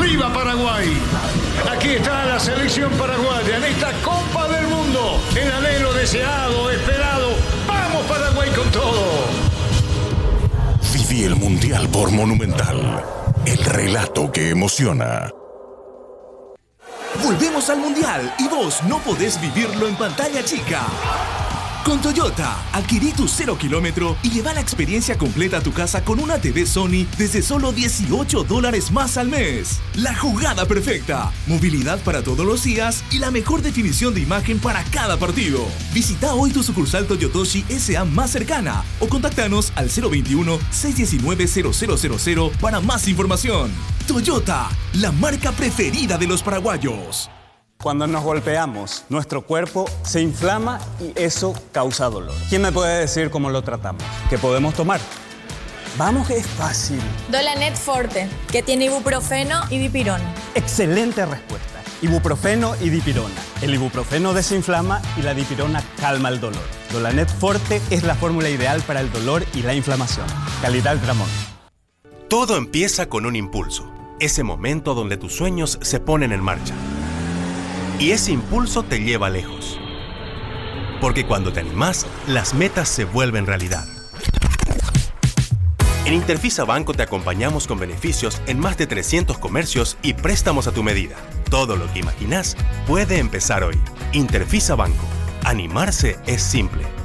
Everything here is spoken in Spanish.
¡Viva Paraguay! Aquí está la selección paraguaya en esta Copa del Mundo. El anhelo deseado, esperado. ¡Vamos Paraguay con todo! Viví el Mundial por Monumental. El relato que emociona. Volvemos al Mundial y vos no podés vivirlo en pantalla chica. Con Toyota, adquirí tu 0 kilómetro y lleva la experiencia completa a tu casa con una TV Sony desde solo $18 más al mes. La jugada perfecta, movilidad para todos los días y la mejor definición de imagen para cada partido. Visita hoy tu sucursal Toyotoshi SA más cercana o contactanos al 021-619-0000 para más información. Toyota, la marca preferida de los paraguayos. Cuando nos golpeamos, nuestro cuerpo se inflama y eso causa dolor. ¿Quién me puede decir cómo lo tratamos? ¿Qué podemos tomar? Vamos que es fácil. Dolanet Forte, que tiene ibuprofeno y dipirona. Excelente respuesta. Ibuprofeno y dipirona. El ibuprofeno desinflama y la dipirona calma el dolor. Dolanet Forte es la fórmula ideal para el dolor y la inflamación. Calidad Tramón. Todo empieza con un impulso. Ese momento donde tus sueños se ponen en marcha. Y ese impulso te lleva lejos. Porque cuando te animás, las metas se vuelven realidad. En Interfisa Banco te acompañamos con beneficios en más de 300 comercios y préstamos a tu medida. Todo lo que imaginás puede empezar hoy. Interfisa Banco. Animarse es simple.